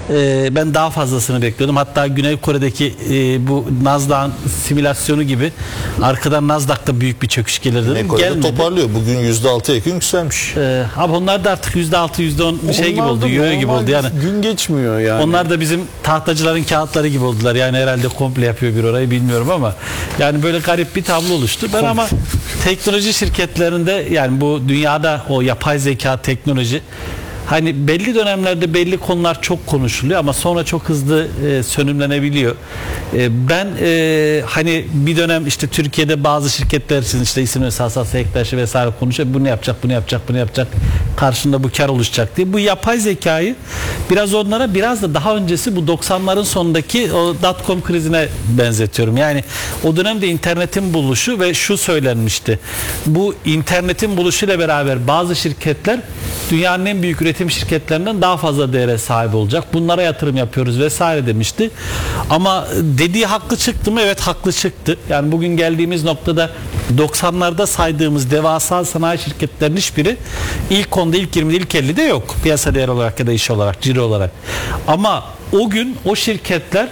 Ben daha fazlasını bekliyordum. Hatta Güney Kore'deki bu Nasdaq'ın simülasyonu gibi arkadan Nasdaq'ta büyük bir çöküş gelir dedim. Güney Kore'de toparlıyor. Bugün %6'ya yakın yükselmiş. Abi onlar da artık %6, %10 bir şey gibi oldu. Yoyo gibi oldu yani. Gün geçmiyor yani. Onlar da bizim tahtacıların kağıtları gibi oldular. Yani herhalde komple yapıyor bir orayı bilmiyorum ama yani böyle garip bir tablo oluştu. Ben ama teknoloji şirketlerinde yani bu dünyada o yapay zeka teknoloji hani belli dönemlerde belli konular çok konuşuluyor ama sonra çok hızlı sönümlenebiliyor. Ben hani bir dönem işte Türkiye'de bazı şirketler için işte isim esasası Sektaş'ı vesaire konuşuyor. Bunu yapacak, bunu yapacak, bunu yapacak. Karşında bu kar oluşacak diye. Bu yapay zekayı biraz onlara biraz da daha öncesi bu 90'ların sonundaki o dot-com krizine benzetiyorum. Yani o dönemde internetin buluşu ve şu söylenmişti. Bu internetin buluşuyla beraber bazı şirketler dünyanın en büyük üretim şirketlerinden daha fazla değere sahip olacak. Bunlara yatırım yapıyoruz vesaire demişti. Ama dediği haklı çıktı mı? Evet, haklı çıktı. Yani bugün geldiğimiz noktada 90'larda saydığımız devasa sanayi şirketlerinin hiçbiri ilk 10'da, ilk 20'de, ilk 50'de yok. Piyasa değer olarak ya da iş olarak, ciro olarak. Ama o gün o şirketler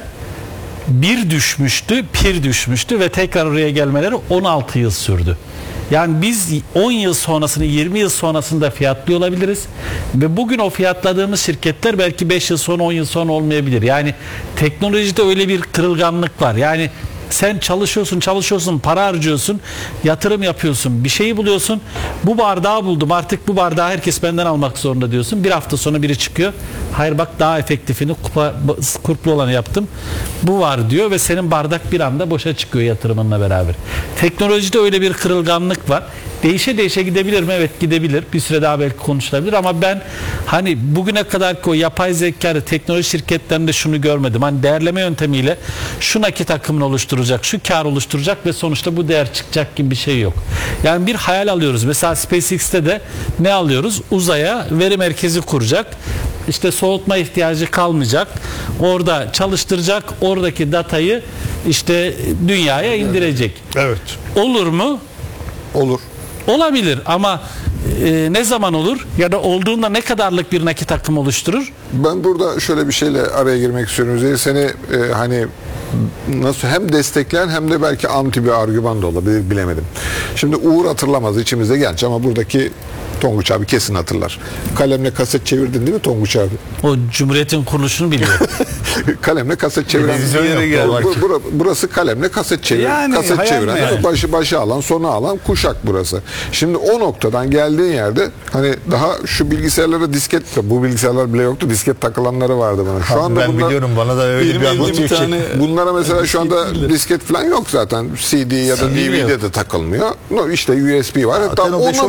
bir düşmüştü, pir düşmüştü ve tekrar oraya gelmeleri 16 yıl sürdü. Yani biz 10 yıl sonrasını, 20 yıl sonrasında fiyatlıyor olabiliriz ve bugün o fiyatladığımız şirketler belki 5 yıl sonra, 10 yıl sonra olmayabilir. Yani teknolojide öyle bir kırılganlık var. Yani sen çalışıyorsun, para harcıyorsun, yatırım yapıyorsun, bir şeyi buluyorsun. Bu bardağı buldum, artık bu bardağı herkes benden almak zorunda diyorsun. Bir hafta sonra biri çıkıyor. Hayır bak, daha efektifini, kurplu olanı yaptım. Bu var diyor ve senin bardak bir anda boşa çıkıyor yatırımınla beraber. Teknolojide öyle bir kırılganlık var. Değişe değişe gidebilir mi? Evet, gidebilir. Bir süre daha belki konuşulabilir ama ben hani bugüne kadar ki o yapay zeka teknoloji şirketlerinde şunu görmedim. Hani değerleme yöntemiyle şu nakit akımını oluşturacak, şu kar oluşturacak ve sonuçta bu değer çıkacak gibi bir şey yok. Yani bir hayal alıyoruz. Mesela SpaceX'te de ne alıyoruz? Uzaya veri merkezi kuracak. İşte soğutma ihtiyacı kalmayacak. Orada çalıştıracak. Oradaki datayı işte dünyaya indirecek. Evet. Olur mu? Olur. Olabilir ama ne zaman olur ya da olduğunda ne kadarlık bir nakit akımı oluşturur? Ben burada şöyle bir şeyle araya girmek istiyorum. Üzeri seni hani nasıl hem destekleyen hem de belki anti bir argüman da olabilir, bilemedim. Şimdi Uğur hatırlamaz, içimizde genç ama buradaki Tonguç abi kesin hatırlar. Kalemle kaset çevirdin değil mi Tonguç abi? O Cumhuriyet'in kuruluşunu biliyor. Kalemle kaset çeviren bir yere geldi. Burası kalemle kaset çeviren, yani, kaset çeviren, yani. başı alan, sonu alan kuşak burası. Şimdi o noktadan geldiğin yerde hani daha şu bilgisayarlara disket, bu bilgisayarlar bile yoktu, disket takılanları vardı bana. Şu anda ben biliyorum, bana da öyle bir anlatıyor ki. Bunlara mesela şu anda disket falan yok zaten. CD ya da DVD de takılmıyor. İşte USB var. Hatta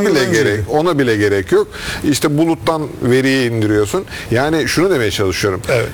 ona bile gerek yok. İşte buluttan veriyi indiriyorsun. Yani şunu demeye çalışıyorum. Evet.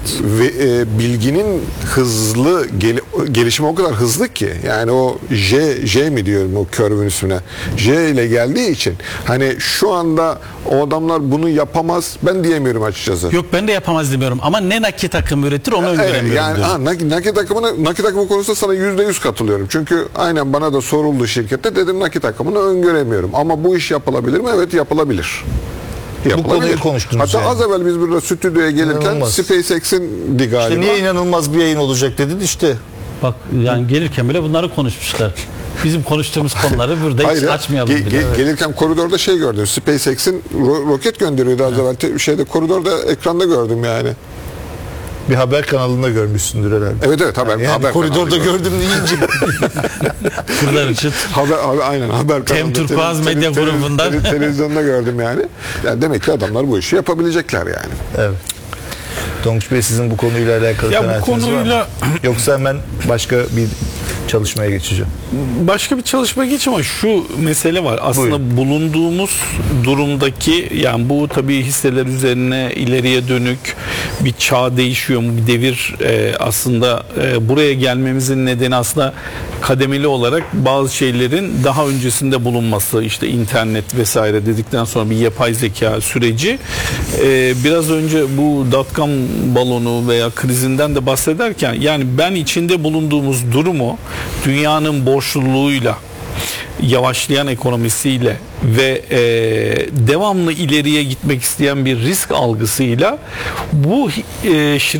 Bilginin hızlı gelişimi o kadar hızlı ki, yani o J mi diyorum o curve'ün ismine, J ile geldiği için hani şu anda o adamlar bunu yapamaz ben diyemiyorum açıkçası. Yok, ben de yapamaz demiyorum ama ne nakit akımı üretir onu öngöremiyorum. Yani nakit akımı konusunda sana %100 katılıyorum. Çünkü aynen bana da soruldu şirkette, dedim nakit akımını öngöremiyorum ama bu iş yapılabilir mi? Evet, yapılabilir. Bu konuyu konuştunuz. Hatta az evvel biz burada stüdyoya gelirken İnanılmaz. SpaceX'in galiba. İşte niye inanılmaz bir yayın olacak dedin işte. Bak yani gelirken bile bunları konuşmuşlar. Bizim konuştuğumuz konuları burada hiç açmayalım bile. Gelirken koridorda şey gördüm. SpaceX'in roket gönderiyordu az evvel. Koridorda, ekranda gördüm yani. Bir haber kanalında görmüşsündür herhalde. Evet haber koridorda gördüm deyince. Kurlar için. Aynen haber kanalında. Tem Turkuaz Medya grubundan. Televizyonda gördüm yani. Demek ki adamlar bu işi yapabilecekler yani. Evet. Tonguç Bey, sizin bu konuyla alakalı kanaatiniz var mı? Yoksa hemen başka bir çalışmaya geçeceğim. Başka bir çalışmaya geç ama şu mesele var. Aslında buyurun. Bulunduğumuz durumdaki, yani bu tabii hisseler üzerine ileriye dönük bir çağ değişiyor mu? Bir devir aslında buraya gelmemizin nedeni aslında kademeli olarak bazı şeylerin daha öncesinde bulunması, işte internet vesaire dedikten sonra bir yapay zeka süreci. Biraz önce bu dot-com balonu veya krizinden de bahsederken, yani ben içinde bulunduğumuz durumu dünyanın borçluluğuyla, yavaşlayan ekonomisiyle ve devamlı ileriye gitmek isteyen bir risk algısıyla bu